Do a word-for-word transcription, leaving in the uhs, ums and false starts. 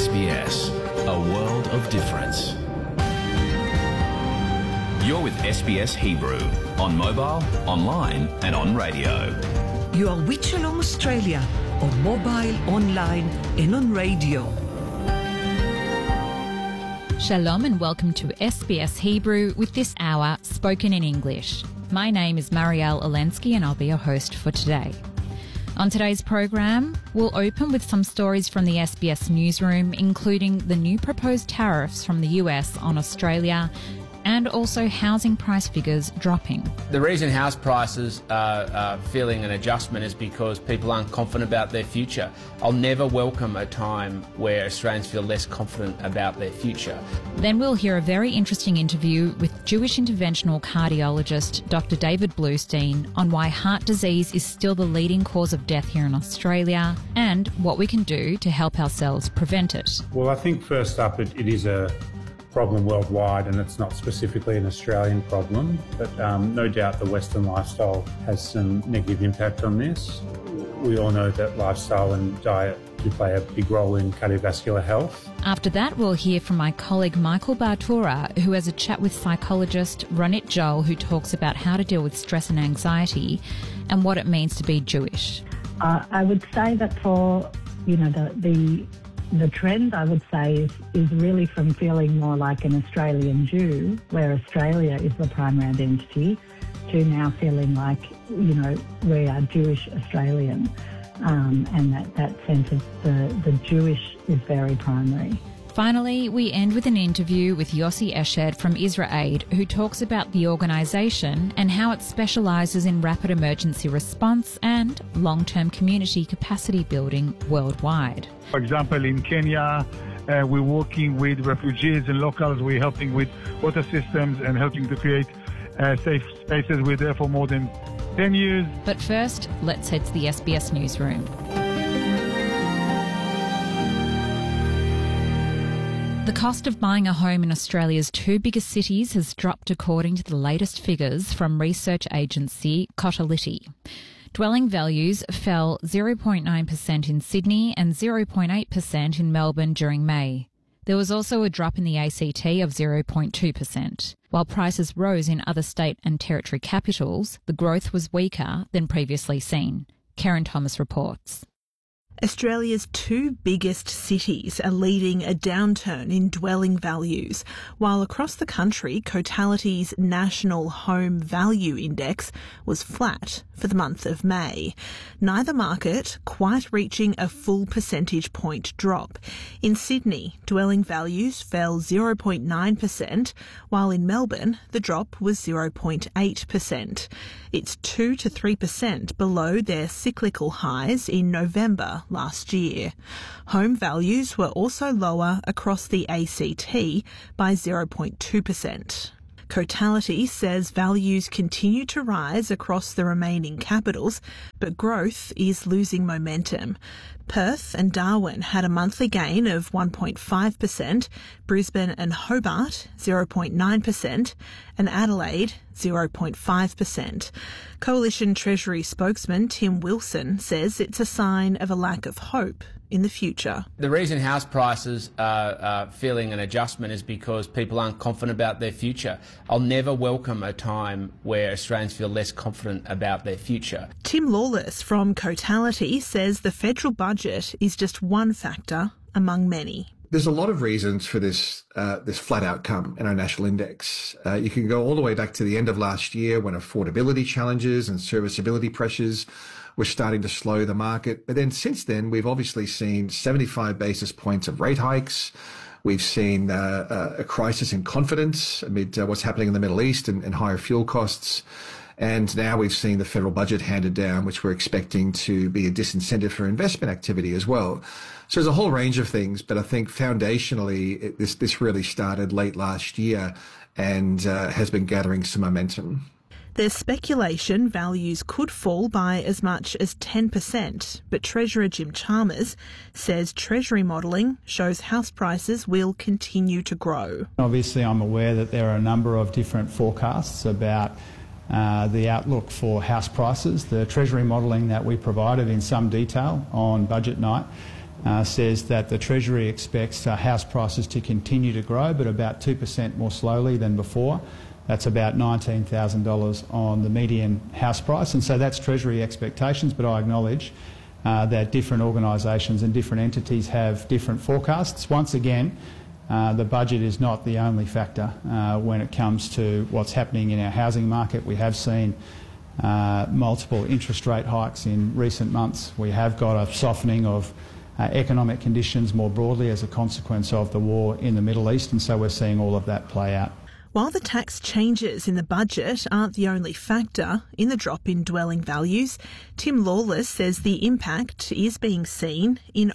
S B S, a world of difference. You're with S B S Hebrew on mobile, online and on radio. You are with Shalom Australia on mobile, online and on radio. Shalom and welcome to S B S Hebrew with this hour spoken in English. My name is Marielle Olensky and I'll be your host for today. On today's program, we'll open with some stories from the S B S newsroom, including the new proposed tariffs from the U S on Australia and also housing price figures dropping. The reason house prices are, are feeling an adjustment is because people aren't confident about their future. I'll never welcome a time where Australians feel less confident about their future. Then we'll hear a very interesting interview with Jewish interventional cardiologist Doctor David Bluestein on why heart disease is still the leading cause of death here in Australia and what we can do to help ourselves prevent it. Well, I think first up it, it is a problem worldwide and it's not specifically an Australian problem, but um, no doubt the Western lifestyle has some negative impact on this. We all know that lifestyle and diet do play a big role in cardiovascular health. After that, we'll hear from my colleague Michael Bartura, who has a chat with psychologist Ronit Joel, who talks about how to deal with stress and anxiety and what it means to be Jewish. Uh, I would say that for, you know, the the The trend, I would say, is, is really from feeling more like an Australian Jew, where Australia is the primary identity, to now feeling like, you know, we are Jewish Australian. Um, and that, that sense of the, the Jewish is very primary. Finally, we end with an interview with Yossi Eshed from IsraAid, who talks about the organisation and how it specialises in rapid emergency response and long-term community capacity building worldwide. For example, in Kenya, uh, we're working with refugees and locals. We're helping with water systems and helping to create uh, safe spaces. We're there for more than ten years. But first, let's head to the S B S newsroom. The cost of buying a home in Australia's two biggest cities has dropped according to the latest figures from research agency Cotality. Dwelling values fell zero point nine percent in Sydney and zero point eight percent in Melbourne during May. There was also a drop in the A C T of zero point two percent. While prices rose in other state and territory capitals, the growth was weaker than previously seen. Karen Thomas reports. Australia's two biggest cities are leading a downturn in dwelling values, while across the country, Cotality's National Home Value Index was flat for the month of May. Neither market quite reaching a full percentage point drop. In Sydney, dwelling values fell zero point nine percent, while in Melbourne, the drop was zero point eight percent. It's two to three percent below their cyclical highs in November last year. Home values were also lower across the A C T by zero point two percent. Cotality says values continue to rise across the remaining capitals, but growth is losing momentum. Perth and Darwin had a monthly gain of one point five percent, Brisbane and Hobart zero point nine percent, and Adelaide zero point five percent. Coalition Treasury spokesman Tim Wilson says it's a sign of a lack of hope in the future. The reason house prices are, are feeling an adjustment is because people aren't confident about their future. I'll never welcome a time where Australians feel less confident about their future. Tim Lawless from Cotality says the federal budget is just one factor among many. There's a lot of reasons for this uh, this flat outcome in our national index. Uh, you can go all the way back to the end of last year when affordability challenges and serviceability pressures were starting to slow the market. But then since then, we've obviously seen seventy-five basis points of rate hikes. We've seen uh, a crisis in confidence amid uh, what's happening in the Middle East and, and higher fuel costs. And now we've seen the federal budget handed down, which we're expecting to be a disincentive for investment activity as well. So there's a whole range of things, but I think foundationally, it, this, this really started late last year and uh, has been gathering some momentum. There's speculation values could fall by as much as ten percent, but Treasurer Jim Chalmers says Treasury modelling shows house prices will continue to grow. Obviously, I'm aware that there are a number of different forecasts about uh, the outlook for house prices. The Treasury modelling that we provided in some detail on budget night uh, says that the Treasury expects uh, house prices to continue to grow, but about two percent more slowly than before. That's about nineteen thousand dollars on the median house price, and so that's Treasury expectations, but I acknowledge uh, that different organisations and different entities have different forecasts. Once again, uh, the budget is not the only factor uh, when it comes to what's happening in our housing market. We have seen uh, multiple interest rate hikes in recent months. We have got a softening of uh, economic conditions more broadly as a consequence of the war in the Middle East, and so we're seeing all of that play out. While the tax changes in the budget aren't the only factor in the drop in dwelling values, Tim Lawless says the impact is being seen in